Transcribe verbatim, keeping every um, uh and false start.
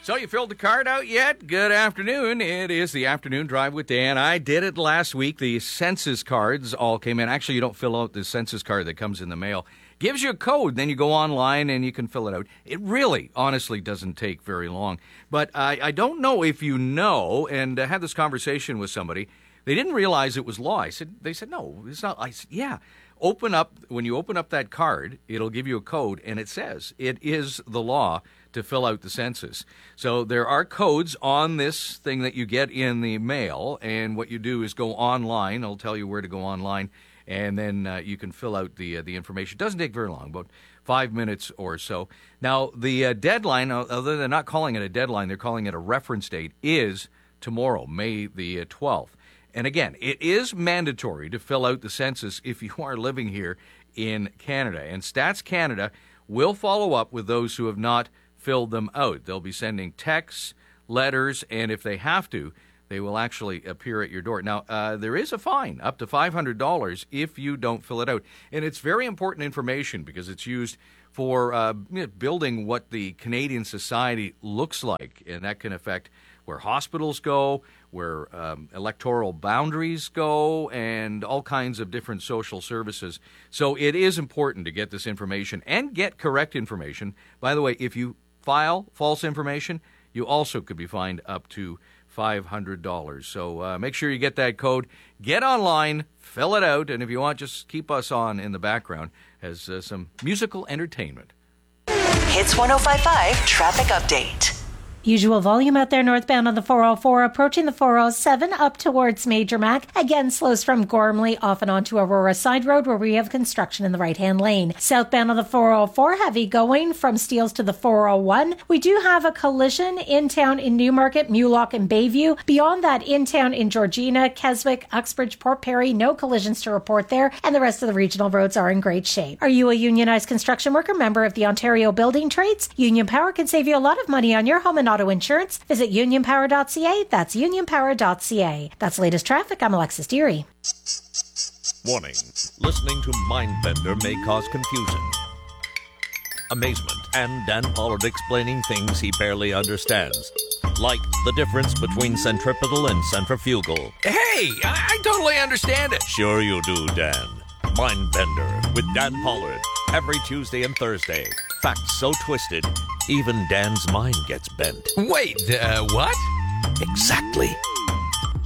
So you filled the card out yet? Good afternoon. It is the Afternoon Drive with Dan. I did it last week. The census cards all came in. Actually, you don't fill out the census card that comes in the mail. Gives you a code, then you go online and you can fill it out. It really, honestly, doesn't take very long. But I, I don't know if you know, and I had this conversation with somebody. They didn't realize it was law. I said, they said, no, it's not. I said, yeah. Open up, when you open up that card, it'll give you a code, and it says it is the law to fill out the census. So there are codes on this thing that you get in the mail, and what you do is go online. I'll tell you where to go online, and then uh, you can fill out the uh, the information. It doesn't take very long, about five minutes or so. Now, the uh, deadline, although they're not calling it a deadline, they're calling it a reference date, is tomorrow, May the twelfth. And again, it is mandatory to fill out the census if you are living here in Canada. And Stats Canada will follow up with those who have not filled them out. They'll be sending texts, letters, and if they have to, they will actually appear at your door. Now, uh, there is a fine, up to five hundred dollars, if you don't fill it out. And it's very important information because it's used for uh, building what the Canadian society looks like, and that can affect where hospitals go, where um, electoral boundaries go, and all kinds of different social services. So it is important to get this information and get correct information. By the way, if you file false information, you also could be fined up to five hundred dollars. So uh, make sure you get that code. Get online, fill it out, and if you want, just keep us on in the background as uh, some musical entertainment. Hits one oh five point five Traffic Update. Usual volume out there northbound on the four oh four, approaching the four oh seven up towards Major Mac. Again, slows from Gormley off and onto Aurora Side Road where we have construction in the right-hand lane. Southbound on the four oh four, heavy going from Steeles to the four oh one. We do have a collision in town in Newmarket, Mulock, and Bayview. Beyond that, in town in Georgina, Keswick, Uxbridge, Port Perry, no collisions to report there, and the rest of the regional roads are in great shape. Are you a unionized construction worker, member of the Ontario Building Trades? Union Power can save you a lot of money on your home and auto insurance. Visit union power dot c a. That's union power dot c a. That's latest traffic. I'm Alexis Deary. Warning. Listening to Mindbender may cause confusion, amazement, and Dan Pollard explaining things he barely understands. Like the difference between centripetal and centrifugal. Hey, I, I totally understand it. Sure you do, Dan. Mindbender with Dan Pollard. Every Tuesday and Thursday. Facts so twisted, even Dan's mind gets bent. Wait, uh, what? Exactly.